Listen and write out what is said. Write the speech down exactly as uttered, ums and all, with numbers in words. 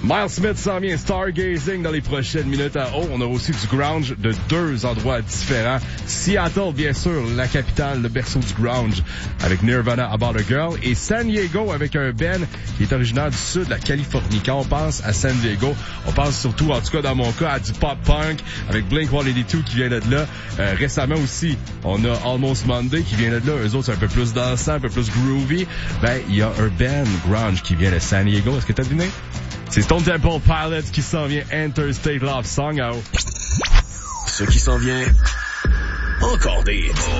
Miles Smith s'en vient stargazing dans les prochaines minutes à haut. On a aussi du grunge de deux endroits différents. Seattle, bien sûr, la capitale, le berceau du grunge, avec Nirvana About a Girl. Et San Diego avec un band qui est originaire du sud de la Californie. Quand on pense à San Diego, on pense surtout, en tout cas dans mon cas, à du pop-punk avec Blink one eighty-two qui vient de là. Euh, récemment aussi, on a Almost Monday qui vient de là. Eux autres, c'est un peu plus dansant, un peu plus groovy. Ben, il y a un band grunge qui vient de San Diego. Est-ce que t'as deviné? C'est Stone Temple Pilots qui s'en vient, Interstate Love Song. Oh. Ce qui s'en vient, encore des hits.